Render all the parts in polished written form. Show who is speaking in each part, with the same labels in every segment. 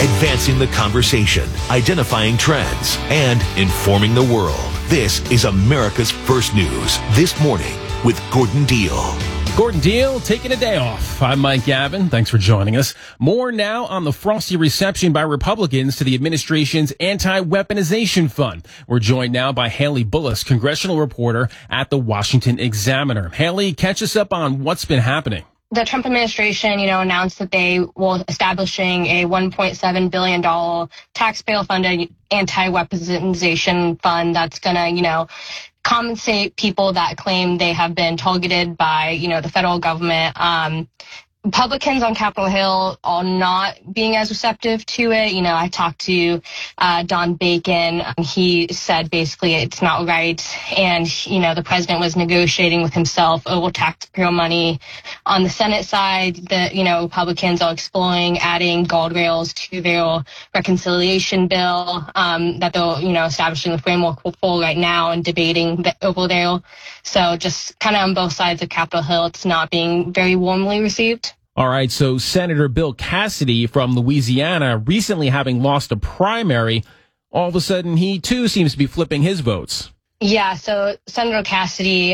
Speaker 1: advancing the conversation, identifying trends, and informing the world. This is America's First News This Morning with Gordon Deal.
Speaker 2: Gordon Deal taking a day off. I'm Mike Gavin. Thanks for joining us. More now on the frosty reception by Republicans to the administration's anti-weaponization fund. We're joined now by Haley Bullis, congressional reporter at the Washington Examiner. Haley, catch us up on what's been happening.
Speaker 3: The Trump administration, announced that they will establishing a $1.7 billion taxpayer-funded anti-weaponization fund that's going to, compensate people that claim they have been targeted by, the federal government. Republicans on Capitol Hill are not being as receptive to it. I talked to Don Bacon. He said basically it's not right. And, the president was negotiating with himself over taxpayer money. On the Senate side, Republicans are exploring adding guardrails to their reconciliation bill that they're, establishing the framework for right now and debating over there. So just kind of on both sides of Capitol Hill, it's not being very warmly received.
Speaker 2: All right, so Senator Bill Cassidy from Louisiana, recently having lost a primary, all of a sudden he too seems to be flipping his votes.
Speaker 3: Yeah, so Senator Cassidy,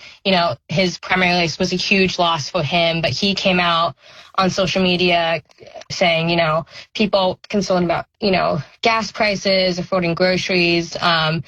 Speaker 3: his primary race was a huge loss for him, but he came out on social media saying, people concerned about, gas prices, affording groceries, and,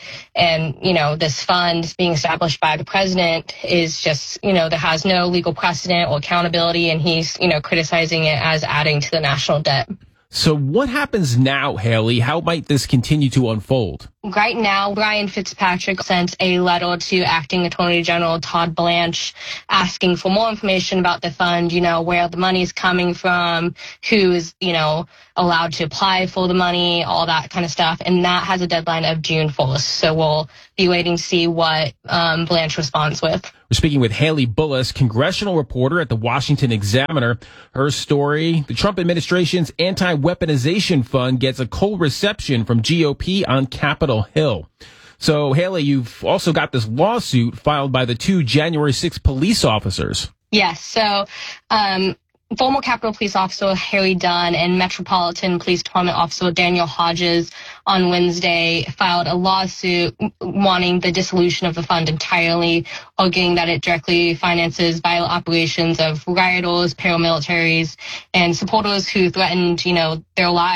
Speaker 3: this fund being established by the president is just, there has no legal precedent or accountability, and he's, criticizing it as adding to the national debt.
Speaker 2: So what happens now, Haley? How might this continue to unfold?
Speaker 3: Right now, Brian Fitzpatrick sent a letter to Acting Attorney General Todd Blanche asking for more information about the fund, where the money is coming from, who is, allowed to apply for the money, all that kind of stuff. And that has a deadline of June 1st. So we'll be waiting to see what Blanche responds with.
Speaker 2: We're speaking with Haley Bullis, congressional reporter at the Washington Examiner. Her story, the Trump administration's anti-weaponization fund gets a cold reception from GOP on Capitol Hill. So, Haley, you've also got this lawsuit filed by the two January 6th police officers.
Speaker 3: Yes. So, former Capitol Police Officer Harry Dunn and Metropolitan Police Department Officer Daniel Hodges on Wednesday filed a lawsuit wanting the dissolution of the fund entirely, arguing that it directly finances violent operations of rioters, paramilitaries, and supporters who threatened, their lives.